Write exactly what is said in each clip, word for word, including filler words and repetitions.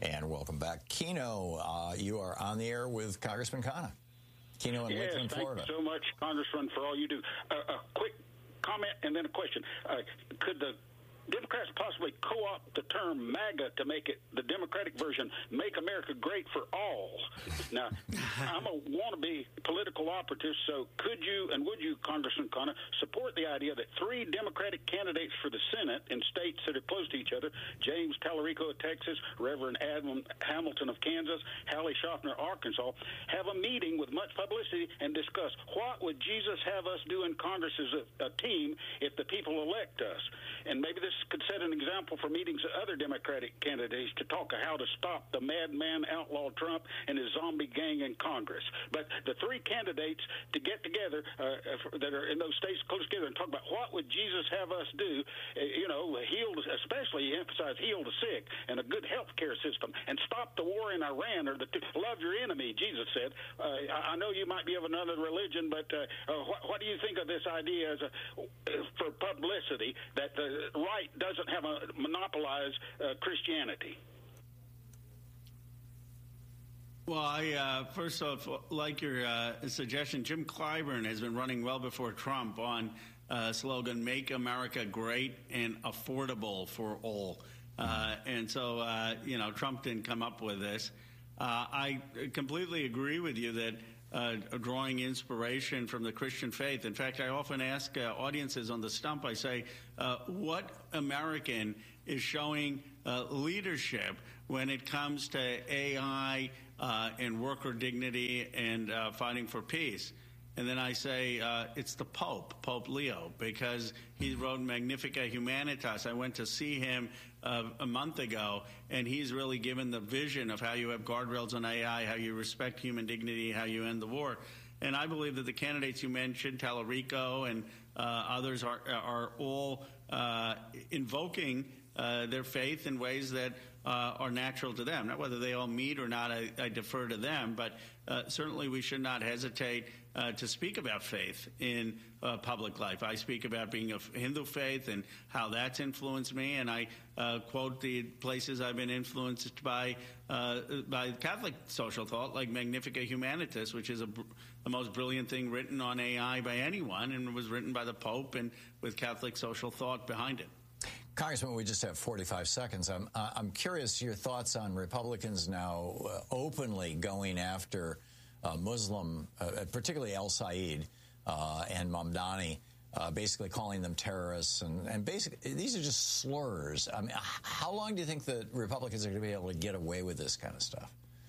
And welcome back. Keno, uh, you are on the air with Congressman Khanna. Keno in yes, Lakeland, Florida. Thank you so much, Congressman, for all you do. Uh, a quick comment and then a question. Uh, could the Democrats possibly co-opt the term MAGA to make it the Democratic version, Make America Great for All? Now, I'm a wannabe political operative, so could you and would you, Congressman Khanna, support the idea that three Democratic candidates for the Senate in states that are close to each other, James Talarico of Texas, Reverend Adam Hamilton of Kansas, Hallie Schaffner, Arkansas, have a meeting with much publicity and discuss what would Jesus have us do in Congress as a, a team if the people elect us? And maybe this could set an example for meetings of other Democratic candidates to talk of how to stop the madman outlaw Trump and his zombie gang in Congress. But the three candidates to get together uh, that are in those states close together and talk about what would Jesus have us do, uh, you know, heal, especially emphasize heal the sick and a good health care system and stop the war in Iran or the love your enemy, Jesus said. Uh, I, I know you might be of another religion, but uh, uh, what, what do you think of this idea as a, for publicity that the right doesn't have a monopolize uh, Christianity? Well, I uh, first off like your uh, suggestion. Jim Clyburn has been running well before Trump on uh, slogan "Make America Great and Affordable for All," uh, and so uh, you know Trump didn't come up with this. Uh, I completely agree with you that. Uh, drawing inspiration from the Christian faith. In fact, I often ask uh, audiences on the stump, I say, uh, what American is showing uh, leadership when it comes to A I uh, and worker dignity and uh, fighting for peace? And then I say, uh, it's the Pope, Pope Leo, because he wrote Magnificat Humanitas. I went to see him uh, a month ago, and he's really given the vision of how you have guardrails on A I, how you respect human dignity, how you end the war. And I believe that the candidates you mentioned, Talarico and uh, others, are, are all uh, invoking uh, their faith in ways that uh, are natural to them. Not whether they all meet or not, I, I defer to them, but uh, certainly we should not hesitate uh, to speak about faith in uh, public life. I speak about being of Hindu faith and how that's influenced me, and I uh, quote the places I've been influenced by uh, by Catholic social thought, like Magnificat Humanitas, which is a, the most brilliant thing written on A I by anyone, and it was written by the Pope and with Catholic social thought behind it. Congressman, we just have forty-five seconds. I'm, uh, I'm curious your thoughts on Republicans now uh, openly going after uh, Muslim, uh, particularly El Said uh, and Mamdani, uh, basically calling them terrorists. And, and basically, these are just slurs. I mean, how long do you think that Republicans are going to be able to get away with this kind of stuff?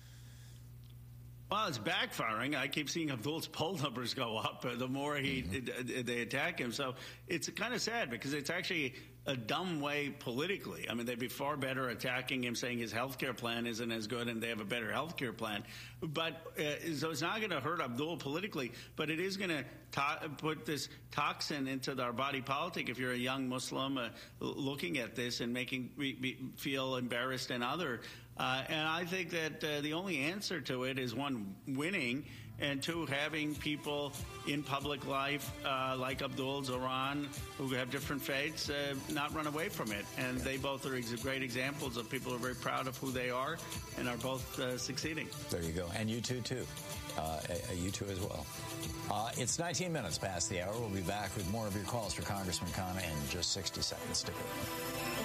Well, it's backfiring. I keep seeing Abdul's poll numbers go up uh, the more he mm-hmm. they attack him. So it's kind of sad because it's actually a dumb way politically. I mean, they'd be far better attacking him, saying his health care plan isn't as good and they have a better health care plan. But uh, so it's not going to hurt Abdul politically, but it is going to to- put this toxin into our body politic if you're a young Muslim uh, looking at this and making me feel embarrassed and other. Uh, and I think that uh, the only answer to it is, one, winning, and two, having people in public life uh, like Abdul Zoran, who have different faiths, uh, not run away from it. And they both are ex- great examples of people who are very proud of who they are and are both uh, succeeding. There you go. And you two, too. Uh, you two as well. Uh, it's nineteen minutes past the hour. We'll be back with more of your calls for Congressman Khanna in just sixty seconds. Stick with me.